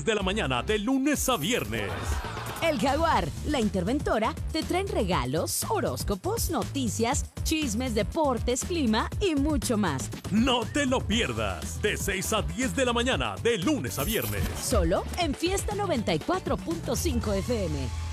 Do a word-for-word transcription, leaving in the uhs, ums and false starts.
diez de la mañana de lunes a viernes. El Jaguar, la interventora, te traen regalos, horóscopos, noticias, chismes, deportes, clima y mucho más. No te lo pierdas. De seis a diez de la mañana de lunes a viernes. Solo en Fiesta noventa y cuatro punto cinco F M.